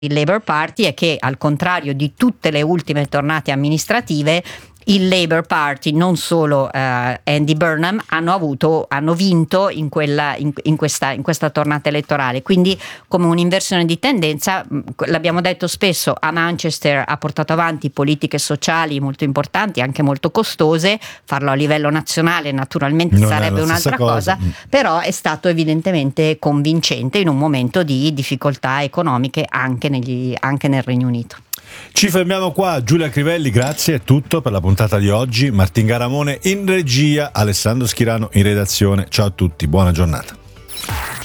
il Labour Party è che, al contrario di tutte le ultime tornate amministrative, il Labour Party, non solo Andy Burnham, hanno vinto in questa tornata elettorale. Quindi, come un'inversione di tendenza, l'abbiamo detto spesso, a Manchester ha portato avanti politiche sociali molto importanti, anche molto costose. Farlo a livello nazionale naturalmente non sarebbe un'altra cosa, però è stato evidentemente convincente in un momento di difficoltà economiche anche nel Regno Unito. Ci fermiamo qua. Giulia Crivelli, grazie, è tutto per la puntata di oggi. Martin Garamone in regia, Alessandro Schirano in redazione. Ciao a tutti, buona giornata.